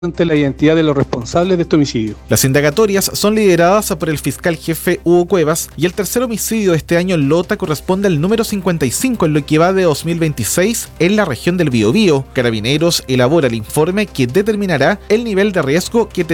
la identidad de los responsables de este homicidio. Las indagatorias son lideradas por el fiscal jefe Hugo Cuevas y el tercer homicidio de este año en Lota corresponde al número 55 en lo que va de 2026 en la región del Biobío. Carabineros elabora el informe que determinará el nivel de riesgo que